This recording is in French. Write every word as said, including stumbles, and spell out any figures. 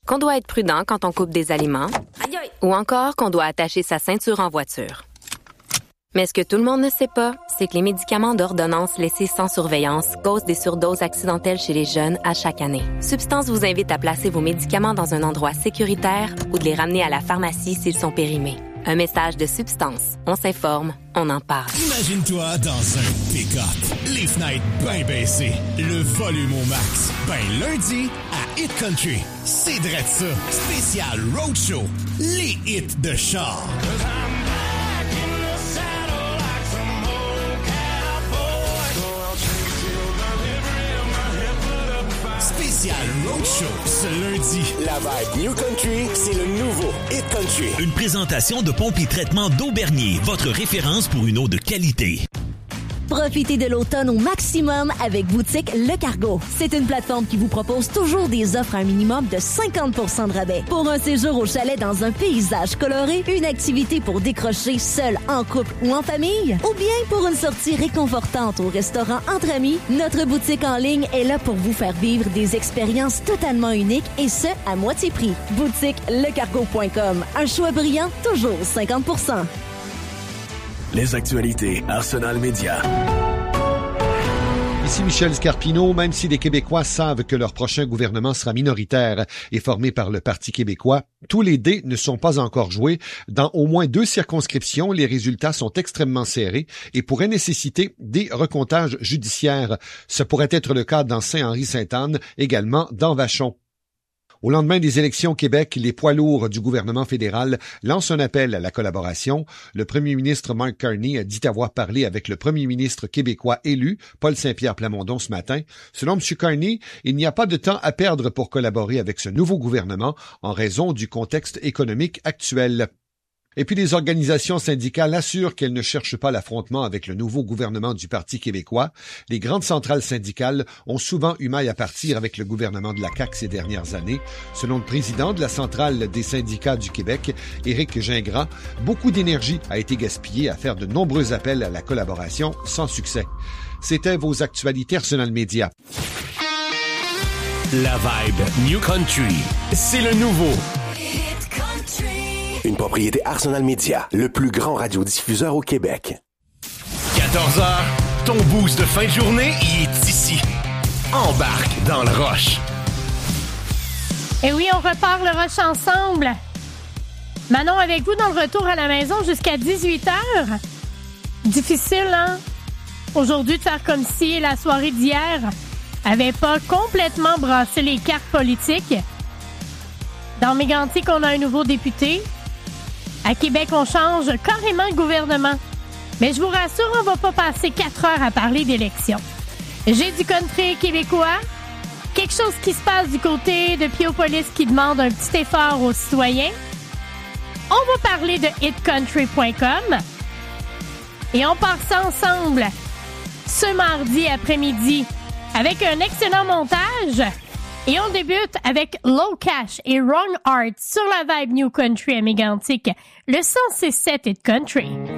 qu'on doit être prudent quand on coupe des aliments, ou encore qu'on doit attacher sa ceinture en voiture. Mais ce que tout le monde ne sait pas, c'est que les médicaments d'ordonnance laissés sans surveillance causent des surdoses accidentelles chez les jeunes à chaque année. Substance vous invite à placer vos médicaments dans un endroit sécuritaire ou de les ramener à la pharmacie s'ils sont périmés. Un message de Substance. On s'informe, on en parle. Imagine-toi dans un pick-up, les fenêtres bien baissées, le volume au max. Ben lundi, à Hit Country, c'est drette ça. Spécial Roadshow, les hits de char. Spécial Roadshow ce lundi. La vibe New Country, c'est le nouveau Hit Country. Une présentation de Pompiers Traitement d'Eau Bernier, votre référence pour une eau de qualité. Profitez de l'automne au maximum avec Boutique Le Cargo. C'est une plateforme qui vous propose toujours des offres à un minimum de cinquante pour cent de rabais. Pour un séjour au chalet dans un paysage coloré, une activité pour décrocher seul, en couple ou en famille, ou bien pour une sortie réconfortante au restaurant entre amis, notre boutique en ligne est là pour vous faire vivre des expériences totalement uniques et ce, à moitié prix. boutique le cargo point com. Un choix brillant, toujours cinquante pour cent. Les actualités Arsenal Média. Ici Michel Scarpino. Même si les Québécois savent que leur prochain gouvernement sera minoritaire et formé par le Parti québécois, tous les dés ne sont pas encore joués. Dans au moins deux circonscriptions, les résultats sont extrêmement serrés et pourraient nécessiter des recomptages judiciaires. Ce pourrait être le cas dans Saint-Henri-Sainte-Anne, également dans Vachon. Au lendemain des élections au Québec, les poids lourds du gouvernement fédéral lancent un appel à la collaboration. Le premier ministre Mark Carney a dit avoir parlé avec le premier ministre québécois élu, Paul Saint-Pierre Plamondon, ce matin. Selon M. Carney, il n'y a pas de temps à perdre pour collaborer avec ce nouveau gouvernement en raison du contexte économique actuel. Et puis les organisations syndicales assurent qu'elles ne cherchent pas l'affrontement avec le nouveau gouvernement du Parti québécois. Les grandes centrales syndicales ont souvent eu maille à partir avec le gouvernement de la C A Q ces dernières années. Selon le président de la centrale des syndicats du Québec, Éric Gingras, beaucoup d'énergie a été gaspillée à faire de nombreux appels à la collaboration sans succès. C'était vos actualités Arsenal Média. La vibe New Country, c'est le nouveau une propriété Arsenal Media, le plus grand radiodiffuseur au Québec. quatorze heures, ton boost de fin de journée, il est ici. Embarque dans le rush. Et oui, on repart le rush ensemble. Manon avec vous dans le retour à la maison jusqu'à dix-huit heures. Difficile, hein? Aujourd'hui, de faire comme si la soirée d'hier avait pas complètement brassé les cartes politiques. Dans Mégantic, on a un nouveau député. À Québec, on change carrément le gouvernement. Mais je vous rassure, on va pas passer quatre heures à parler d'élections. J'ai du country québécois, quelque chose qui se passe du côté de Piopolis qui demande un petit effort aux citoyens. On va parler de hit country point com. Et on part ça ensemble ce mardi après-midi avec un excellent montage. Et on débute avec Low Cash et Wrong Art sur la vibe New Country à Mégantic, le cent six sept Hit Country.